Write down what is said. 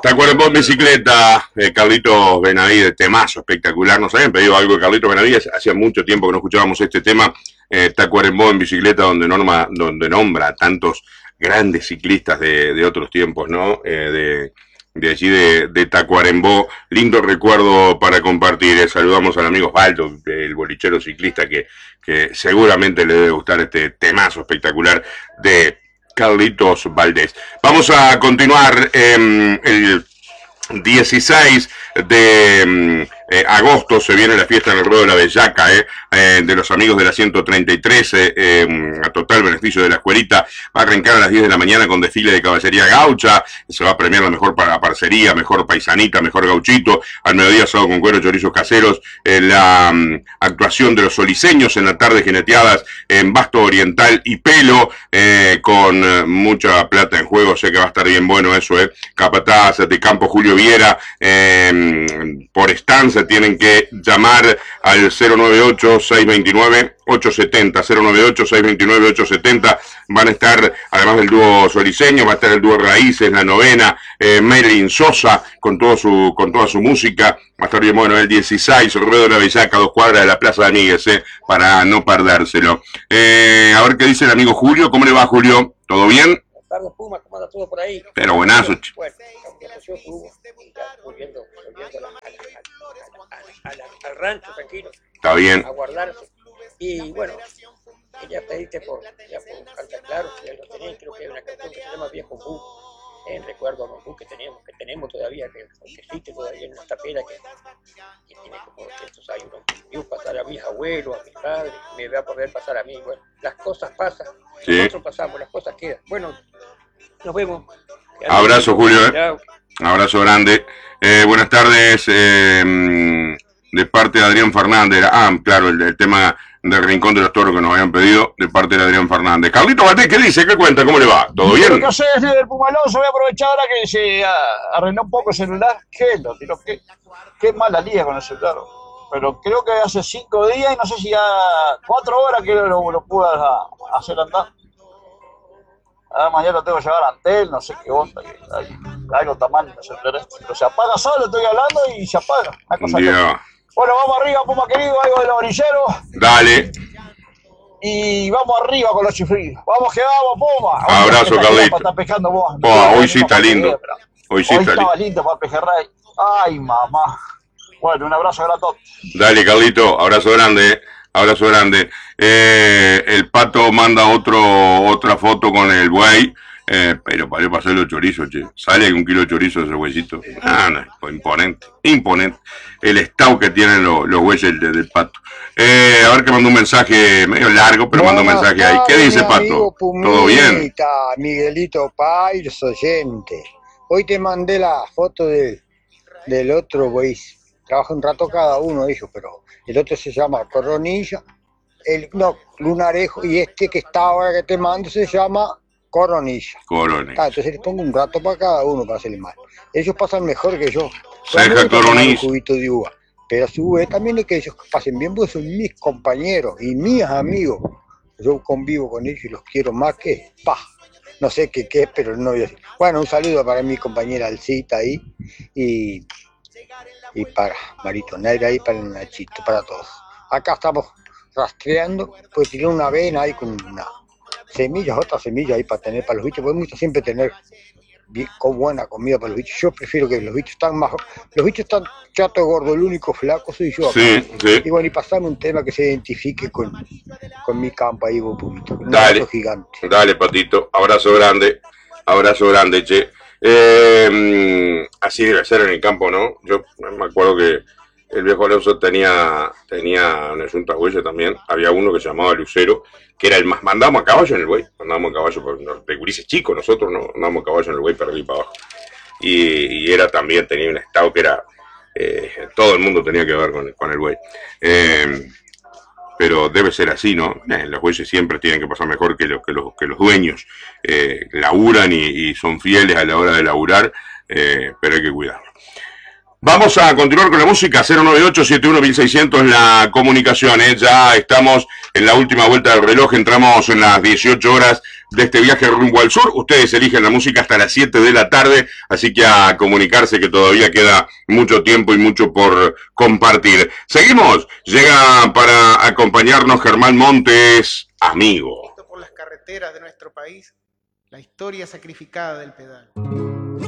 Tacuarembó en bicicleta, Carlitos Benavides, temazo espectacular. Nos habían pedido algo de Carlitos Benavides, hacía mucho tiempo que no escuchábamos este tema. Tacuarembó en bicicleta, donde nombra a tantos grandes ciclistas de otros tiempos, ¿no? De allí de Tacuarembó. Lindo recuerdo para compartir. Saludamos al amigo Osvaldo, el bolichero ciclista, que seguramente le debe gustar este temazo espectacular de Carlitos Valdés. Vamos a continuar el 16 de agosto se viene la fiesta en el Ruedo de la Bellaca, de los amigos de la 133, a total beneficio de la escuelita. Va a arrancar a las 10 de la mañana con desfile de caballería gaucha, se va a premiar la mejor parcería, mejor paisanita, mejor gauchito. Al mediodía asado con cuero, chorizos caseros, la actuación de los soliseños, en la tarde jineteadas en basto oriental y pelo, con mucha plata en juego. Sé que va a estar bien bueno eso, Capataz de Campo Julio Viera, por estancia tienen que llamar al 098-629-870, 098-629-870. Van a estar, además del dúo soliseño, va a estar el dúo Raíces, La Novena, Marilyn Sosa, con toda su música. Va a estar bien bueno el 16, Ruedo de la Bellaca, 2 cuadras de la Plaza de Amigues, para no perdérselo. A ver qué dice el amigo Julio. ¿Cómo le va, Julio? ¿Todo bien? Carlos Puma, ¿cómo anda todo por ahí? Pero buenazo. Bueno, volviendo al rancho, tranquilo. Está bien. A guardarse. Y bueno, ya pediste por Canta Claro, que ya lo tenéis, creo que hay una canción que se llama Viejo Bú, en recuerdo a los Bú que tenemos todavía, que existe todavía en una tapera que tiene como 200 años. Yo pasar a mis abuelos, a mis padres, me va a poder pasar a mí. Bueno, las cosas pasan, sí. Nosotros pasamos, las cosas quedan. Bueno, nos vemos. Abrazo, Julio. Abrazo grande. Buenas tardes. De parte de Adrián Fernández. Claro, el tema del Rincón de los Toros que nos habían pedido, de parte de Adrián Fernández. Carlito Valdés, ¿qué dice? ¿Qué cuenta? ¿Cómo le va? ¿Todo bien? ¿Qué haces del Pumalonso? Voy a aprovechar ahora que se arregló un poco el celular. Qué mala lía con el celular. Pero creo que hace 5 días y no sé si ya 4 horas que lo pude hacer andar. Mañana lo tengo que llevar a Antel, no sé qué onda, hay algo tamaño en el celular este. Pero se apaga solo, estoy hablando y se apaga. Una cosa Bueno, vamos arriba, Puma querido, algo de los orilleros. Dale. Y vamos arriba con los chifridos. Vamos que vamos, Puma. Abrazo, Carlito. Está pescando vos. Hoy sí está lindo. Hoy estaba lindo para pejerrar. Ay, mamá. Bueno, un abrazo grandote. Dale, Carlito, abrazo grande. Abrazo grande. El Pato manda otra foto con el buey, pero para hacer los chorizos, che. Sale 1 kilo de chorizo de ese huesito. No, imponente. El estado que tienen los bueyes del Pato. A ver que mandó un mensaje medio largo, pero mandó un mensaje ahí. ¿Qué dice, Pato? Pumita, ¿todo bien? Miguelito Pais, oyente. Hoy te mandé la foto del otro buey. Trabaja un rato cada uno de ellos, pero el otro se llama Coronilla, Lunarejo, y este que está ahora que te mando se llama Coronilla. Entonces les pongo un rato para cada uno para hacerle mal. Ellos pasan mejor que yo. Deja Coronilla. Un cubito de uva. Pero a su vez también es que ellos pasen bien, porque son mis compañeros y mis amigos. Yo convivo con ellos y los quiero más que no sé qué es, pero no voy a decir. Bueno, un saludo para mi compañera Alcita ahí y para Marito Negra y para el Nachito, para todos. Acá estamos rastreando, pues tiene una avena ahí con una semillas, otra semilla ahí para tener para los bichos, porque me gusta siempre tener con buena comida para los bichos. Yo prefiero que los bichos están chatos, gordos, el único flaco soy yo. Sí. Y bueno, y pasarme un tema que se identifique con mi campo ahí, vos, Pumito. Dale, gigante. Dale, Patito, abrazo grande, che. Así debe ser en el campo, ¿no? Yo me acuerdo que el viejo Alonso tenía una junta bueyes también. Había uno que se llamaba Lucero, que era el más. Mandábamos a caballo en el buey. De gurises chicos, nosotros no andábamos a caballo en el buey para arriba y para abajo. Y era también, tenía un estado que era. Todo el mundo tenía que ver con el buey. Pero debe ser así, ¿no? Los bueyes siempre tienen que pasar mejor que los dueños. Laburan y son fieles a la hora de laburar, pero hay que cuidarlo. Vamos a continuar con la música. 098-71-1600 la comunicación. Ya estamos en la última vuelta del reloj. Entramos en las 18 horas de este viaje rumbo al sur. Ustedes eligen la música hasta las 7 de la tarde, así que a comunicarse que todavía queda mucho tiempo y mucho por compartir. Seguimos, llega para acompañarnos Germán Montes, amigo. Por las carreteras de nuestro país, la historia sacrificada del pedal.